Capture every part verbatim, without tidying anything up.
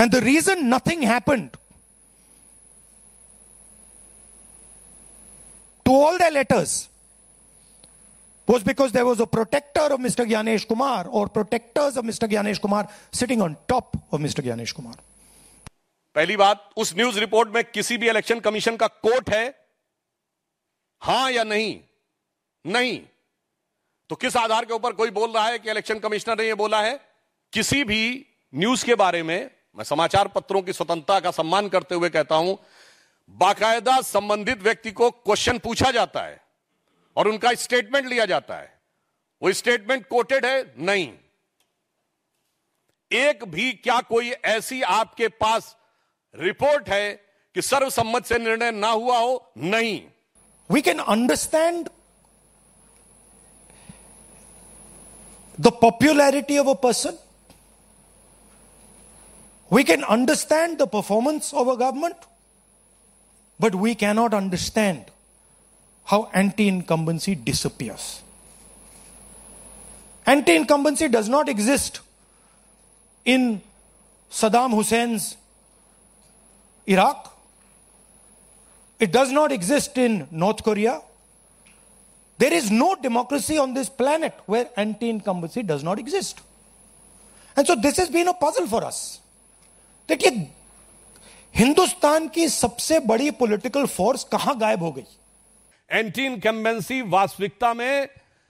And the reason nothing happened to all their letters was because there was a protector of Mister Gyanesh Kumar or protectors of Mister Gyanesh Kumar sitting on top of Mister Gyanesh Kumar. पहली बात, उस news report में किसी भी election commission का coat है? हां या नहीं? नहीं। तो किस आधार के ऊपर कोई बोल रहा है कि इलेक्शन कमिश्नर ने यह बोला है? किसी भी न्यूज के बारे में मैं समाचार पत्रों की स्वतंत्रता का सम्मान करते हुए कहता हूं, बाकायदा संबंधित व्यक्ति को क्वेश्चन पूछा जाता है और उनका स्टेटमेंट लिया जाता है। वो स्टेटमेंट कोटेड है? नहीं। एक भी क्या कोई ऐसी आपके पास रिपोर्ट है कि सर्वसम्मत से निर्णय ना हुआ हो? नहीं। We can understand the popularity of a person. We can understand the performance of a government, but we cannot understand how anti-incumbency disappears. Anti-incumbency does not exist in Saddam Hussein's Iraq. It does not exist in North Korea. There is no democracy on this planet where anti-incumbency does not exist. And so this has been a puzzle for us. that ये हिंदुस्तान की सबसे बड़ी political force कहां गायब हो गई? Anti incumbency वास्तविकता में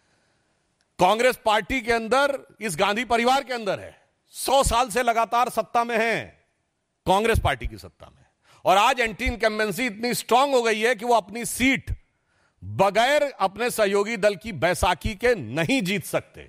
कांग्रेस पार्टी के अंदर, इस गांधी परिवार के अंदर है। सौ साल से लगातार सत्ता में है कांग्रेस पार्टी की सत्ता में, और आज एंटी इनकम्बेंसी इतनी स्ट्रांग हो गई है कि वो अपनी सीट बगैर अपने सहयोगी दल की बैसाखी के नहीं जीत सकते।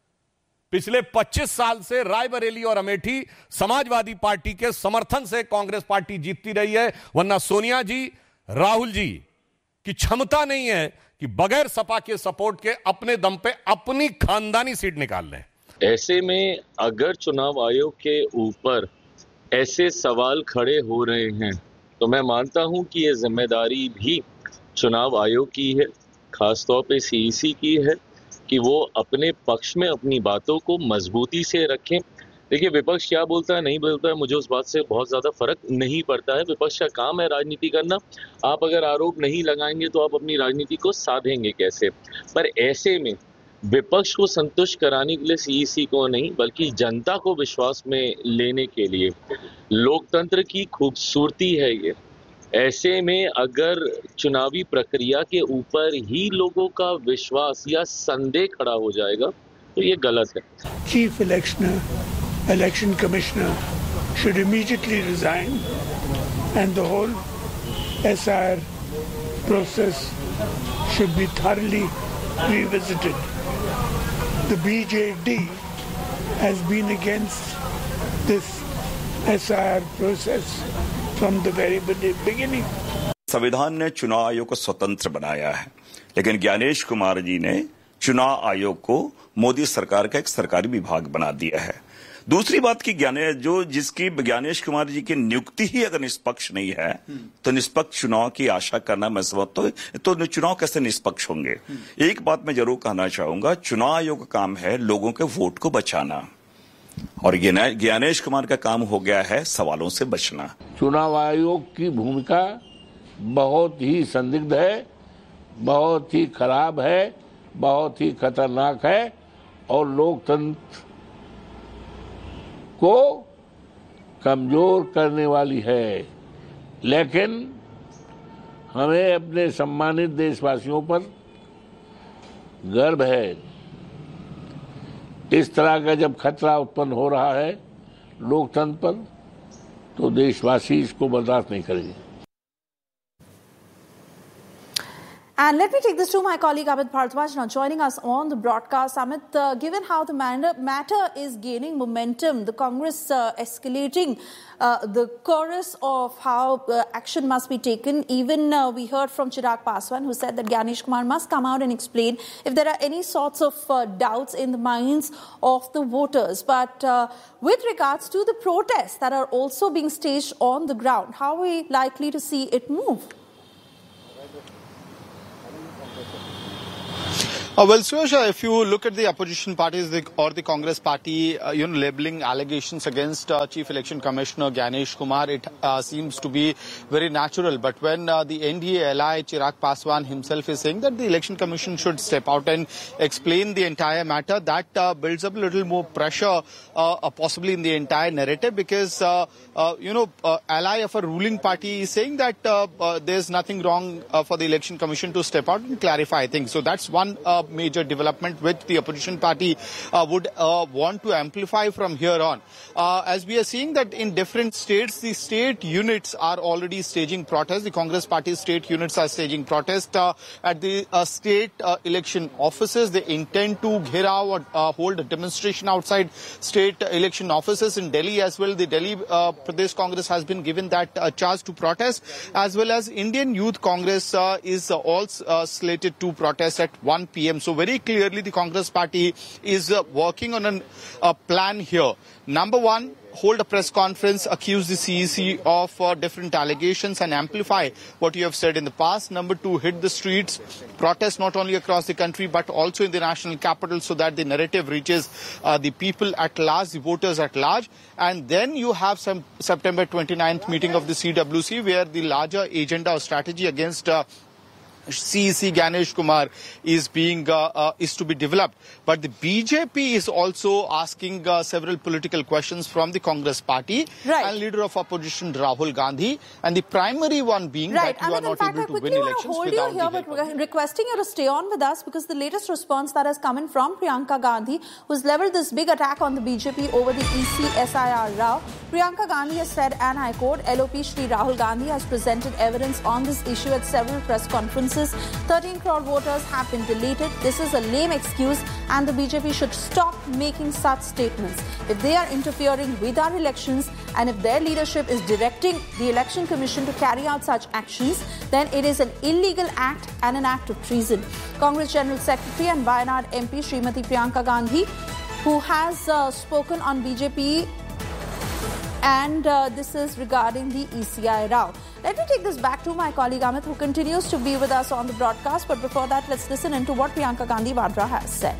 पिछले पच्चीस साल से रायबरेली और अमेठी समाजवादी पार्टी के समर्थन से कांग्रेस पार्टी जीतती रही है, वरना सोनिया जी, राहुल जी की क्षमता नहीं है कि बगैर सपा के सपोर्ट के अपने दम पे अपनी खानदानी सीट निकाल लें। ऐसे में अगर चुनाव आयोग के ऊपर ऐसे सवाल खड़े हो रहे हैं तो मैं मानता हूं कि ये जिम्मेदारी भी चुनाव आयोग की है, खासतौर पे सीईसी की है कि वो अपने पक्ष में अपनी बातों को मजबूती से रखें। देखिए, विपक्ष क्या बोलता है नहीं बोलता है मुझे उस बात से बहुत ज़्यादा फर्क नहीं पड़ता है। विपक्ष का काम है राजनीति करना। आप अगर आरोप नहीं लगाएंगे तो आप अपनी राजनीति को साधेंगे कैसे? पर ऐसे में विपक्ष को संतुष्ट कराने के लिए सीईसी को नहीं बल्कि जनता को विश्वास में लेने के लिए लोकतंत्र की खूबसूरती है ये। ऐसे में अगर चुनावी प्रक्रिया के ऊपर ही लोगों का विश्वास या संदेह खड़ा हो जाएगा तो ये गलत है। Chief इलेक्शनर, election commissioner should immediately resign and the whole S I R process should be thoroughly revisited. The B J D has been against this S I R process from the very beginning. संविधान ने चुनाव आयोग को स्वतंत्र बनाया है, लेकिन ज्ञानेश कुमार जी ने चुनाव आयोग को मोदी सरकार का एक सरकारी विभाग बना दिया है। दूसरी बात की ज्ञाने जो जिसकी ज्ञानेश कुमार जी की नियुक्ति ही अगर निष्पक्ष नहीं है तो निष्पक्ष चुनाव की आशा करना मैं समझता हूं, तो चुनाव कैसे निष्पक्ष होंगे? एक बात मैं जरूर कहना चाहूंगा, चुनाव आयोग का काम है लोगों के वोट को बचाना, और ज्ञानेश कुमार का काम हो गया है सवालों से बचना। चुनाव आयोग की भूमिका बहुत ही संदिग्ध है, बहुत ही खराब है, बहुत ही खतरनाक है और लोकतंत्र को कमजोर करने वाली है। लेकिन हमें अपने सम्मानित देशवासियों पर गर्व है। इस तरह का जब खतरा उत्पन्न हो रहा है लोकतंत्र पर तो देशवासी इसको बर्दाश्त नहीं करेंगे। And let me take this to my colleague Amit Bharadwaj now joining us on the broadcast. Amit, uh, given how the matter is gaining momentum, the Congress uh, escalating uh, the chorus of how uh, action must be taken. Even uh, we heard from Chirag Paswan who said that Gyanesh Kumar must come out and explain if there are any sorts of uh, doubts in the minds of the voters. But uh, with regards to the protests that are also being staged on the ground, how are we likely to see it move? Uh, well, Suyash, if you look at the opposition parties the, or the Congress party, uh, you know, labeling allegations against uh, Chief Election Commissioner Gyanesh Kumar, it uh, seems to be very natural. But when uh, the N D A ally Chirag Paswan himself is saying that the Election Commission should step out and explain the entire matter, that uh, builds up a little more pressure, uh, uh, possibly in the entire narrative, because uh, uh, you know, uh, ally of a ruling party is saying that uh, uh, there's nothing wrong uh, for the Election Commission to step out and clarify things. So that's one uh, major development which the opposition party uh, would uh, want to amplify from here on. Uh, as we are seeing that in different states, the state units are already staging protests. The Congress party state units are staging protests uh, at the uh, state uh, election offices. They intend to gherav or uh, hold a demonstration outside state election offices in Delhi as well. The Delhi uh, Pradesh Congress has been given that uh, charge to protest, as well as Indian Youth Congress uh, is uh, also uh, slated to protest at one p m So very clearly the Congress party is uh, working on an, a plan here. Number one, hold a press conference, accuse the C E C of uh, different allegations and amplify what you have said in the past. Number two, hit the streets, protest not only across the country but also in the national capital so that the narrative reaches uh, the people at large, the voters at large. And then you have some September twenty-ninth meeting of the C W C where the larger agenda or strategy against uh, C E C Gyanesh Kumar is being uh, uh, is to be developed. But the B J P is also asking uh, several political questions from the Congress party right. and leader of opposition Rahul Gandhi, and the primary one being right. that you and are not fact, able to win elections hold without you here, the but help of requesting you to stay on with us because the latest response that has come in from Priyanka Gandhi, who's leveled this big attack on the B J P over the E C S I R Rao. Priyanka Gandhi has said, and I quote, L O P Shri Rahul Gandhi has presented evidence on this issue at several press conferences. thirteen crore voters have been deleted. This is a lame excuse and the B J P should stop making such statements. If they are interfering with our elections and if their leadership is directing the Election Commission to carry out such actions, then it is an illegal act and an act of treason. Congress General Secretary and Wayanad M P Srimati Priyanka Gandhi, who has uh, spoken on B J P, and uh, this is regarding the E C I Rao. Let me take this back to my colleague Amit, who continues to be with us on the broadcast. But before that, let's listen into what Priyanka Gandhi Vadra has said.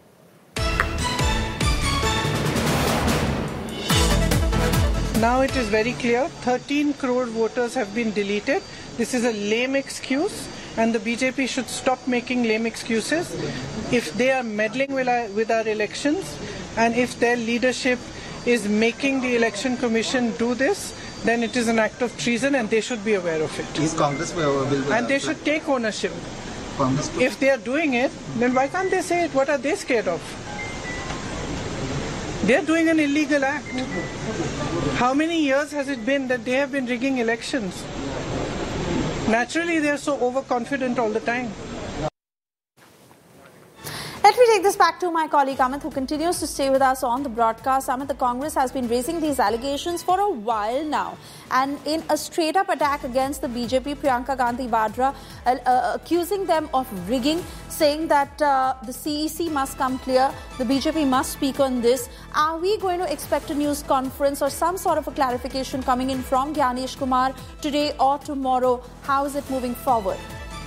Now it is very clear, thirteen crore voters have been deleted. This is a lame excuse and the B J P should stop making lame excuses. If they are meddling with our, with our elections and if their leadership is making the Election Commission do this, then it is an act of treason and they should be aware of it. Is Congress will, will, and they should take ownership. Congress if they are doing it, then why can't they say it? What are they scared of? They are doing an illegal act. How many years has it been that they have been rigging elections? Naturally, they are so overconfident all the time. Let me take this back to my colleague Amit, who continues to stay with us on the broadcast. Amit, the Congress has been raising these allegations for a while now. And in a straight-up attack against the B J P, Priyanka Gandhi Vadra, uh, uh, accusing them of rigging, saying that uh, the C E C must come clear, the B J P must speak on this. Are we going to expect a news conference or some sort of a clarification coming in from Gyanesh Kumar today or tomorrow? How is it moving forward?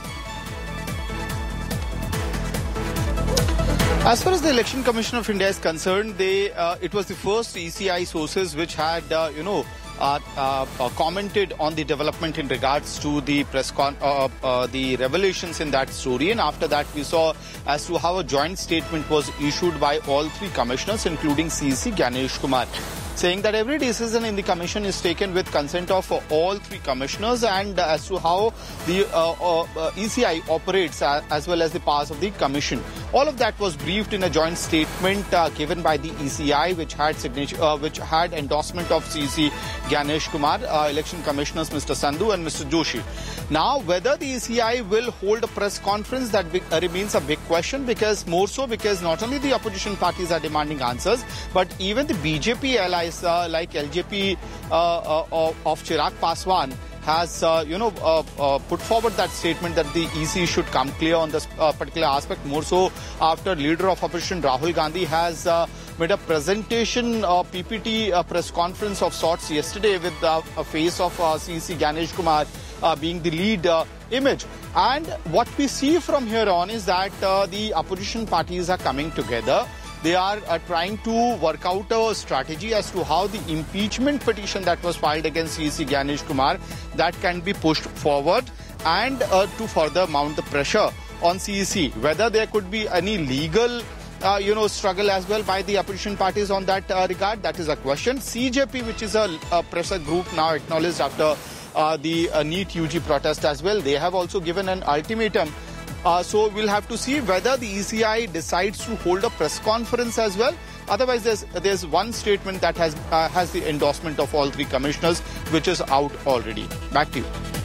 As far as the Election Commission of India is concerned, they uh, it was the first E C I sources which had, uh, you know, uh, uh, uh, commented on the development in regards to the press con uh, uh, the revelations in that story. And after that, we saw as to how a joint statement was issued by all three commissioners, including C E C Gyanesh Kumar, saying that every decision in the commission is taken with consent of uh, all three commissioners, and uh, as to how the uh, uh, uh, E C I operates uh, as well as the powers of the commission. All of that was briefed in a joint statement uh, given by the E C I, which had signature, uh, which had endorsement of C E C Gyanesh Kumar, uh, election commissioners Mister Sandhu and Mister Joshi. Now, whether the E C I will hold a press conference, that big, uh, remains a big question, because more so because not only the opposition parties are demanding answers, but even the B J P allies uh, like L J P uh, uh, of Chirag Paswan has, uh, you know, uh, uh, put forward that statement that the E C should come clear on this uh, particular aspect, more so after leader of opposition Rahul Gandhi has uh, made a presentation, uh, P P T uh, press conference of sorts yesterday with uh, a face of uh, C E C Gyanesh Kumar, uh, being the lead uh, image. And what we see from here on is that uh, the opposition parties are coming together. They are uh, trying to work out a strategy as to how the impeachment petition that was filed against C E C Gyanesh Kumar, that can be pushed forward, and uh, to further mount the pressure on C E C. Whether there could be any legal Uh, you know, struggle as well by the opposition parties on that uh, regard, that is a question. C J P, which is a, a pressure group now acknowledged after uh, the uh, NEET U G protest as well, they have also given an ultimatum. Uh, so we'll have to see whether the E C I decides to hold a press conference as well. Otherwise, there's there's one statement that has uh, has the endorsement of all three commissioners, which is out already. Back to you.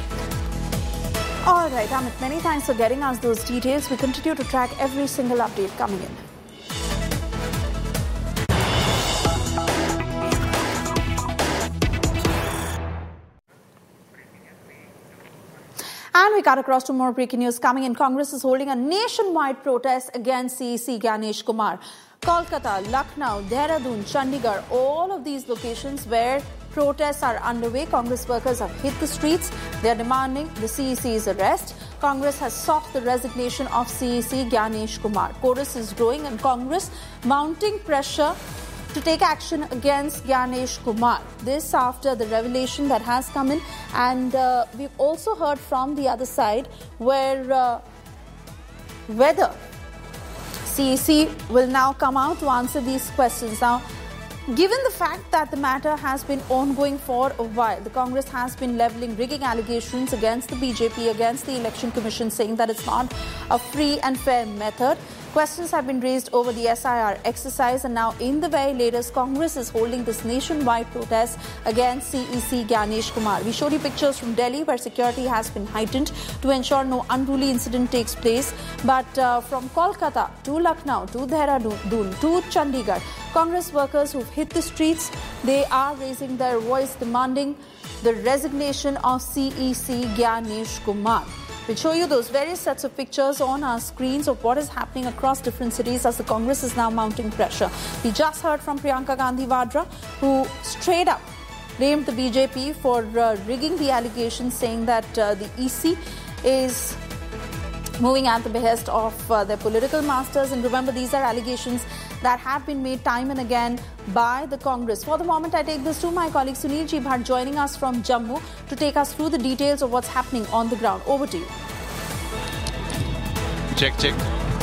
All right, Amit, many thanks for getting us those details. We continue to track every single update coming in. And we cut across to more breaking news coming in. Congress is holding a nationwide protest against C E C Gyanesh Kumar. Kolkata, Lucknow, Dehradun, Chandigarh, all of these locations where protests are underway. Congress workers have hit the streets. They are demanding the C E C's arrest. Congress has sought the resignation of C E C Gyanesh Kumar. Chorus is growing and Congress mounting pressure to take action against Gyanesh Kumar. This after the revelation that has come in, and uh, we've also heard from the other side where uh, whether C E C will now come out to answer these questions. Now, given the fact that the matter has been ongoing for a while, the Congress has been levelling rigging allegations against the B J P, against the Election Commission, saying that it's not a free and fair method. Questions have been raised over the S I R exercise, and now in the very latest, Congress is holding this nationwide protest against C E C Gyanesh Kumar. We showed you pictures from Delhi where security has been heightened to ensure no unruly incident takes place. But uh, from Kolkata to Lucknow to Dehradun to Chandigarh, Congress workers who've hit the streets, they are raising their voice demanding the resignation of C E C Gyanesh Kumar. We'll show you those various sets of pictures on our screens of what is happening across different cities as the Congress is now mounting pressure. We just heard from Priyanka Gandhi Vadra, who straight up blamed the B J P for uh, rigging the allegations, saying that uh, the E C is moving at the behest of uh, their political masters. And remember, these are allegations that have been made time and again by the Congress. For the moment, I take this to my colleague Sunil G. Bhatt joining us from Jammu to take us through the details of what's happening on the ground. Over to you. Check, check.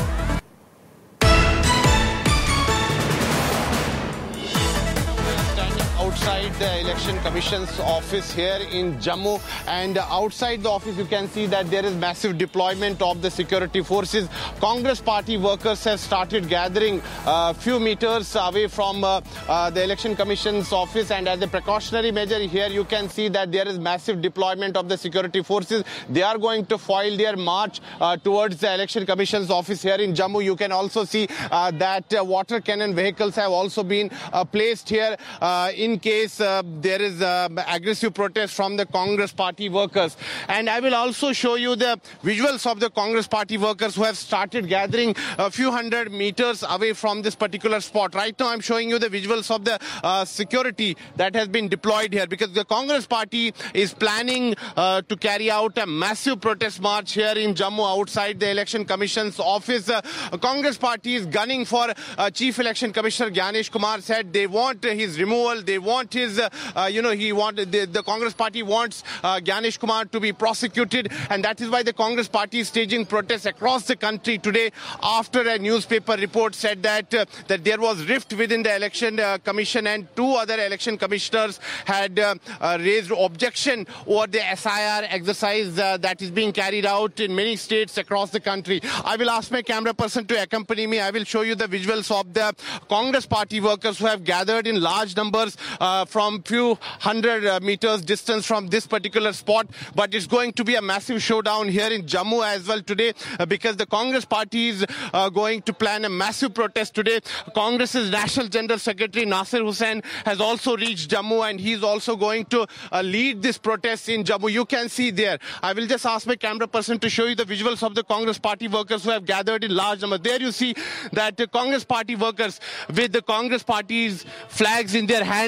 Outside the Election Commission's office here in Jammu, and outside the office you can see that there is massive deployment of the security forces. Congress party workers have started gathering a uh, few meters away from uh, uh, the Election Commission's office, and as a precautionary measure here you can see that there is massive deployment of the security forces. They are going to foil their march uh, towards the Election Commission's office here in Jammu. You can also see uh, that uh, water cannon vehicles have also been uh, placed here uh, in case uh, there is uh, aggressive protest from the Congress party workers. And I will also show you the visuals of the Congress party workers who have started gathering a few hundred meters away from this particular spot. Right now I'm showing you the visuals of the uh, security that has been deployed here, because the Congress party is planning uh, to carry out a massive protest march here in Jammu outside the Election Commission's office. Uh, Congress party is gunning for uh, Chief Election Commissioner Gyanesh Kumar. Said they want his removal, they want his, uh, uh, you know, he wanted, the, the Congress party wants uh, Gyanesh Kumar to be prosecuted, and that is why the Congress party is staging protests across the country today after a newspaper report said that uh, that there was rift within the Election uh, Commission, and two other election commissioners had uh, uh, raised objection over the S I R exercise uh, that is being carried out in many states across the country. I will ask my camera person to accompany me. I will show you the visuals of the Congress party workers who have gathered in large numbers uh, from few hundred uh, meters distance from this particular spot. But it's going to be a massive showdown here in Jammu as well today, uh, because the Congress party is uh, going to plan a massive protest today. Congress's National General Secretary Nasir Hussain has also reached Jammu, and he's also going to uh, lead this protest in Jammu. You can see there. I will just ask my camera person to show you the visuals of the Congress party workers who have gathered in large numbers. There you see that the Congress party workers with the Congress party's flags in their hands have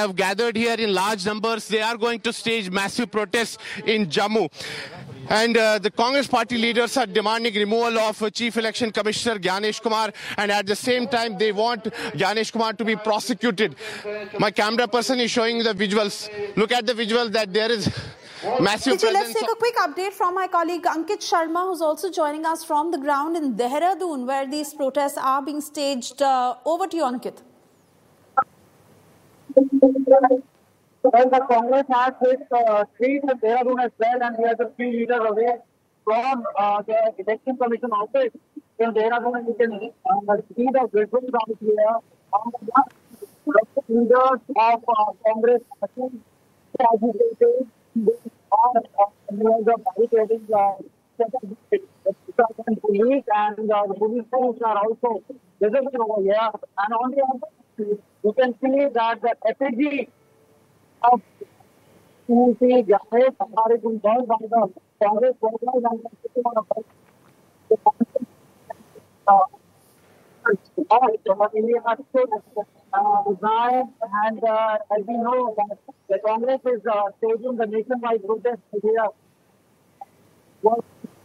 have gathered here in large numbers. They are going to stage massive protests in Jammu. And uh, the Congress party leaders are demanding removal of uh, Chief Election Commissioner Gyanesh Kumar, and at the same time they want Gyanesh Kumar to be prosecuted. My camera person is showing the visuals. Look at the visual that there is massive Vijay, let's presence. take a quick update from my colleague Ankit Sharma, who's also joining us from the ground in Dehradun, where these protests are being staged. Uh, over to you, Ankit. Well, the Congress has its uh, street in Dehradun as well, and we are just few meters away from uh, the Election Commission office in Dehradun, and you can uh, see the visuals out here. Um, the leaders of uh, Congress agitated are near the barricading uh, police, and uh, the police forces are also visible over here. And on the other side, you can see that the effigy of C E C Gyanesh Kumar is involved by the Congress workers and the uh, uh, resigned, and uh, as we know, the Congress is uh, staging the nationwide protest here. Well,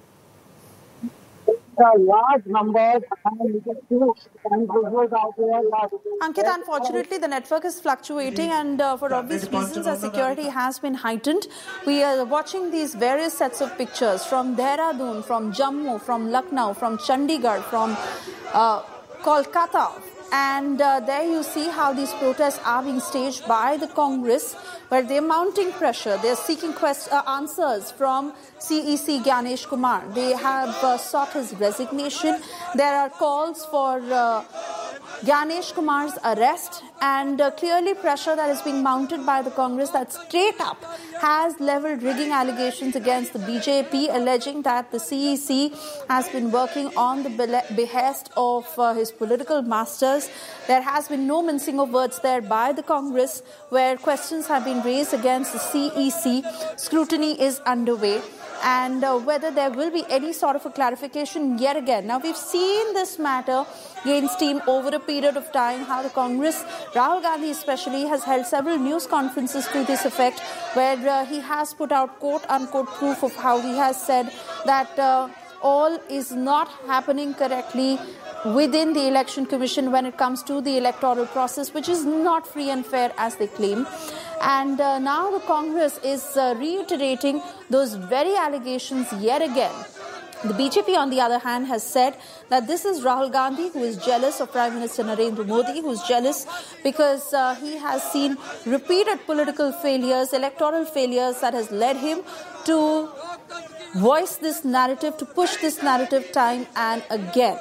Uh, large numbers, and you can see visuals out there. Ankit, unfortunately, the network is fluctuating, and uh, for obvious reasons, our security has been heightened. We are watching these various sets of pictures from Dehradun, from Jammu, from Lucknow, from Chandigarh, from uh, Kolkata. And uh, there you see how these protests are being staged by the Congress, where they're mounting pressure. They're seeking quest- uh, answers from C E C Gyanesh Kumar. They have uh, sought his resignation. There are calls for uh, Gyanesh Kumar's arrest, and uh, clearly pressure that is being mounted by the Congress that straight up has leveled rigging allegations against the B J P, alleging that the C E C has been working on the behest of uh, his political masters. There has been no mincing of words there by the Congress, where questions have been raised against the C E C. Scrutiny is underway, and uh, whether there will be any sort of a clarification yet again. Now, we've seen this matter gain steam over a period of time, how the Congress, Rahul Gandhi especially, has held several news conferences to this effect, where uh, he has put out quote-unquote proof of how he has said that uh, all is not happening correctly within the Election Commission when it comes to the electoral process, which is not free and fair as they claim. And uh, now the Congress is uh, reiterating those very allegations yet again. The B J P, on the other hand, has said that this is Rahul Gandhi, who is jealous of Prime Minister Narendra Modi, who is jealous because uh, he has seen repeated political failures, electoral failures that has led him to voice this narrative, to push this narrative time and again.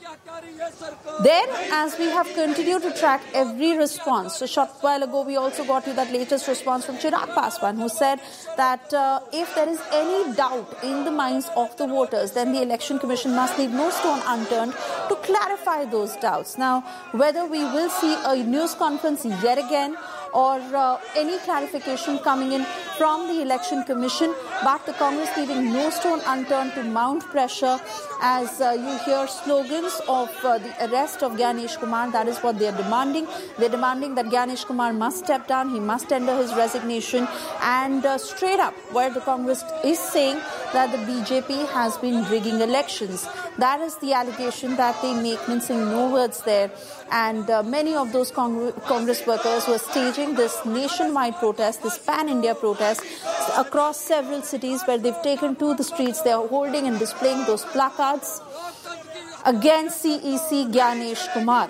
Then, as we have continued to track every response, so a short while ago we also got you that latest response from Chirag Paswan, who said that uh, if there is any doubt in the minds of the voters, then the Election Commission must leave no stone unturned to clarify those doubts. Now, whether we will see a news conference yet again or uh, any clarification coming in from the Election Commission, but the Congress leaving no stone unturned to mount pressure as uh, you hear slogans of uh, the arrest of Gyanesh Kumar. That is what they are demanding. They're demanding that Gyanesh Kumar must step down, he must tender his resignation, and uh, straight up where the Congress is saying that the B J P has been rigging elections. That is the allegation that they make, mincing no words there. And uh, many of those Cong- Congress workers were staging this nationwide protest, this pan-India protest across several cities where they've taken to the streets. They are holding and displaying those placards against C E C Gyanesh Kumar.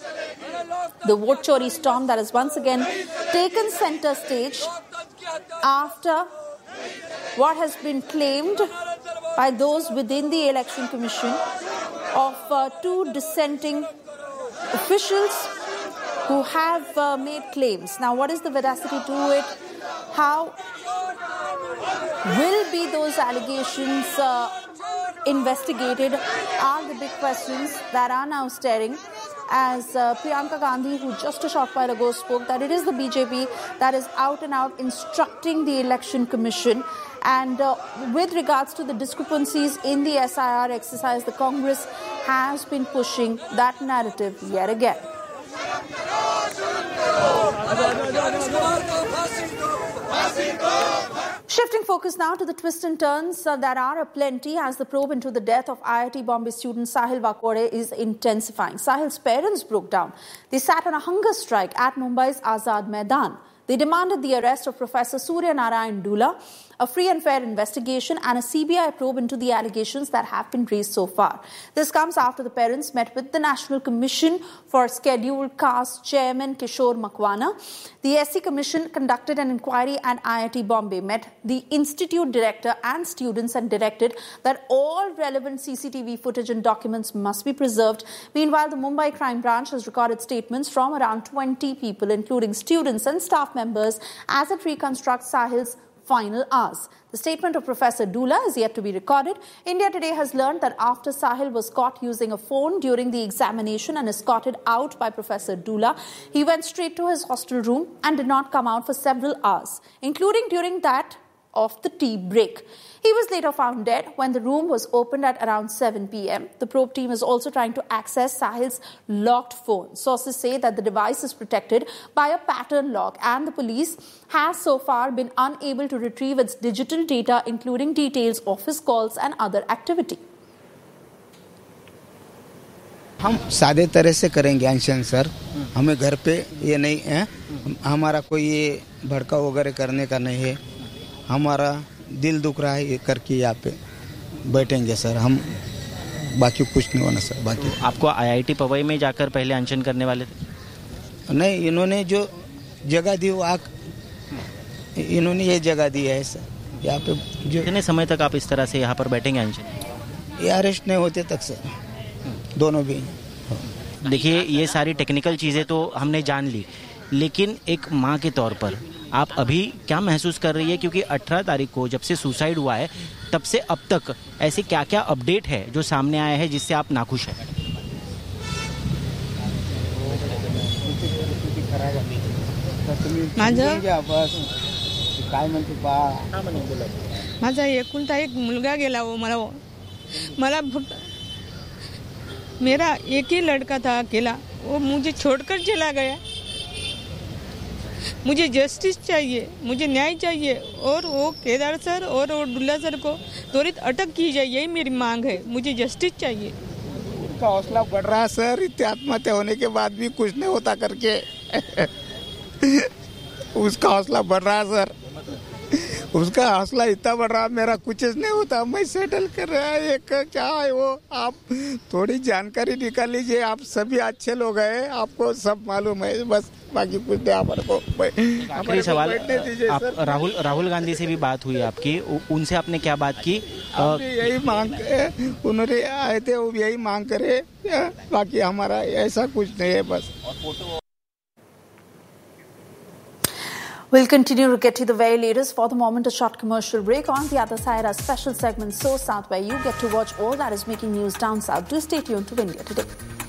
The vote chori storm that has once again taken center stage after what has been claimed by those within the Election Commission of uh, two dissenting officials who have uh, made claims. Now, what is the veracity to it? How will be those allegations uh, investigated are the big questions that are now staring. As uh, Priyanka Gandhi, who just a short while ago spoke, that it is the B J P that is out and out instructing the Election Commission. And uh, with regards to the discrepancies in the S I R exercise, the Congress has been pushing that narrative yet again. Shifting focus now to the twists and turns uh, that are aplenty as the probe into the death of I I T Bombay student Sahil Vakore is intensifying. Sahil's parents broke down. They sat on a hunger strike at Mumbai's Azad Maidan. They demanded the arrest of Professor Surya Narayan Dula, a free and fair investigation and a C B I probe into the allegations that have been raised so far. This comes after the parents met with the National Commission for Scheduled Caste Chairman Kishore Makwana. The S C Commission conducted an inquiry and I I T Bombay met the institute director and students and directed that all relevant C C T V footage and documents must be preserved. Meanwhile, the Mumbai Crime Branch has recorded statements from around twenty people, including students and staff members, as it reconstructs Sahil's final hours. The statement of Professor Dula is yet to be recorded. India Today has learned that after Sahil was caught using a phone during the examination and escorted out by Professor Dula, he went straight to his hostel room and did not come out for several hours, including during that of the tea break. He was later found dead when the room was opened at around seven p m The probe team is also trying to access Sahil's locked phone. Sources say that the device is protected by a pattern lock and the police has so far been unable to retrieve its digital data, including details of his calls and other activity. हम सादे तरह से करेंगे अनशन sir, हमें घर पे ये नहीं है, हमारा कोई ये भड़का वगैरह करने का नहीं है, हमारा दिल दुख रहा है ये करके यहाँ पे बैठेंगे सर, हम बाकी कुछ नहीं होना सर। बाकी आपको आईआईटी पवई में जाकर पहले अनशन करने वाले थे? नहीं, इन्होंने जो जगह दी वो आग, इन्होंने ये जगह दी है सर यहाँ पे। जो कितने समय तक आप इस तरह से यहाँ पर बैठेंगे अनशन? ये अरेस्ट नहीं होते तक सर, दोनों भी। देखिए, ये सारी टेक्निकल चीज़ें तो हमने जान ली, लेकिन एक माँ के तौर पर आप अभी क्या महसूस कर रही है? क्योंकि अठारह तारीख को जब से सुसाइड हुआ है तब से अब तक ऐसे क्या क्या अपडेट है जो सामने आया है जिससे आप नाखुश हैं? माझा एकुलता एक मुलगा गेला हो, मला मला मेरा एक ही लड़का था अकेला, वो मुझे छोड़कर चला गया। मुझे जस्टिस चाहिए, मुझे न्याय चाहिए और वो केदार सर और वो डुल्ला सर को त्वरित अटक की जाए, यही मेरी मांग है। मुझे जस्टिस चाहिए। उसका हौसला बढ़ रहा है सर, इतनी आत्महत्या होने के बाद भी कुछ नहीं होता करके उसका हौसला बढ़ रहा है सर, उसका हौसला इतना बढ़ रहा, मेरा कुछ नहीं होता, मैं सेटल कर रहा है। एक क्या है वो, आप थोड़ी जानकारी निकाल लीजिए, आप सभी अच्छे लोग हैं, आपको सब मालूम है, बस बाकी कुछ नहीं। हमारे को आखिरी सवाल, आप राहुल राहुल गांधी से भी बात हुई आपकी, उनसे आपने क्या बात की? यही मांग, उन्होंने आए थे वो यही मांग करे, बाकी हमारा ऐसा कुछ नहीं है बस। We'll continue to get to the very latest. For the moment, a short commercial break. On the other side, our special segment, So South, where you get to watch all that is making news down south. Do stay tuned to India Today.